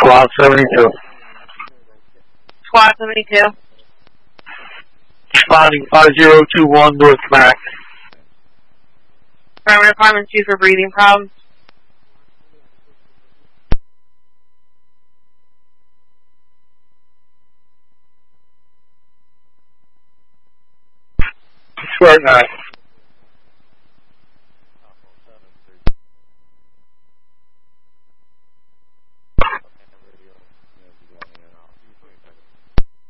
Squad 72. Squad 72. Responding 5021 North Mac. Primary Department 2 for breathing problems. Square 9.